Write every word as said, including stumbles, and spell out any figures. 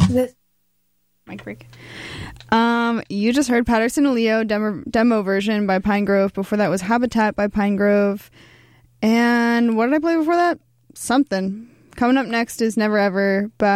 This mic break. Um, you just heard Patterson and Leo demo, demo version by Pinegrove. Before that was Habitat by Pinegrove. And what did I play before that? Something. Coming up next is Never Ever by